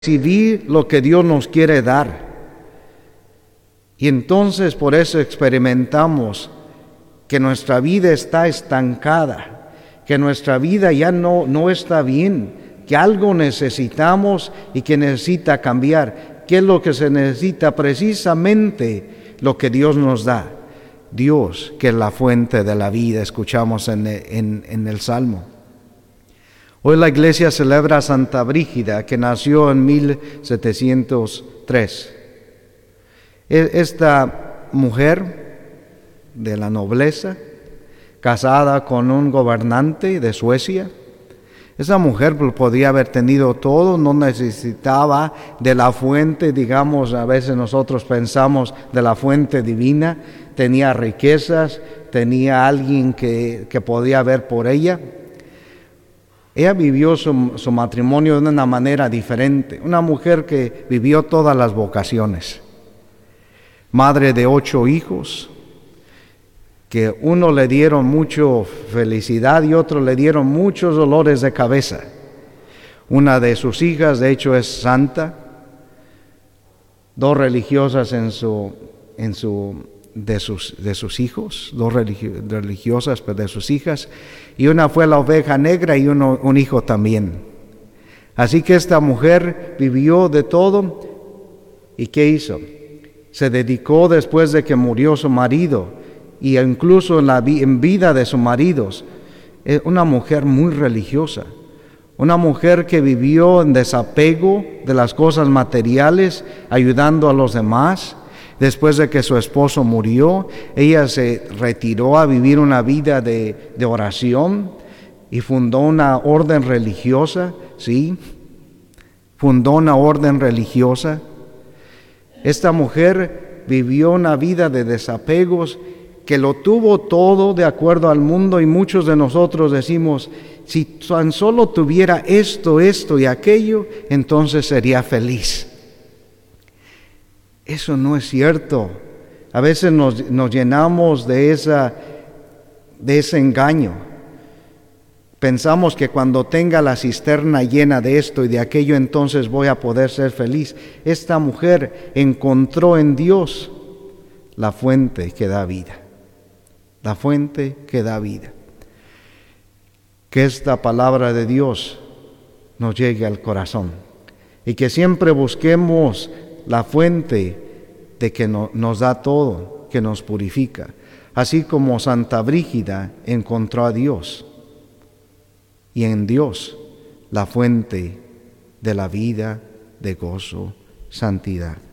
recibir lo que Dios nos quiere dar. Y entonces por eso experimentamos que nuestra vida está estancada, que nuestra vida ya no está bien, que algo necesitamos y que necesita cambiar. ¿Qué es lo que se necesita? Precisamente lo que Dios nos da. Dios, que es la fuente de la vida, escuchamos en el Salmo. Hoy la iglesia celebra a Santa Brígida, que nació en 1703. Esta mujer de la nobleza, casada con un gobernante de Suecia, esa mujer podía haber tenido todo, no necesitaba de la fuente, digamos, a veces nosotros pensamos de la fuente divina, tenía riquezas, tenía alguien que podía ver por ella. Ella vivió su matrimonio de una manera diferente, una mujer que vivió todas las vocaciones, madre de 8 hijos, que uno le dieron mucha felicidad y otro le dieron muchos dolores de cabeza. Una de sus hijas, de hecho, es santa, 2 religiosas de sus hijos, 2 religiosas de sus hijas, y una fue la oveja negra y un hijo también. Así que esta mujer vivió de todo. ¿Y qué hizo? Se dedicó después de que murió su marido, y incluso en vida de sus maridos, una mujer muy religiosa, una mujer que vivió en desapego de las cosas materiales, ayudando a los demás. Después de que su esposo murió, ella se retiró a vivir una vida de oración y fundó una orden religiosa, ¿sí? Fundó una orden religiosa. Esta mujer vivió una vida de desapegos, que lo tuvo todo de acuerdo al mundo, y muchos de nosotros decimos, si tan solo tuviera esto y aquello, entonces sería feliz. Eso no es cierto. A veces nos llenamos de ese engaño. Pensamos que cuando tenga la cisterna llena de esto y de aquello, entonces voy a poder ser feliz. Esta mujer encontró en Dios la fuente que da vida. La fuente que da vida. Que esta palabra de Dios nos llegue al corazón y que siempre busquemos la fuente de que nos da todo, que nos purifica, así como Santa Brígida encontró a Dios, y en Dios la fuente de la vida, de gozo, santidad.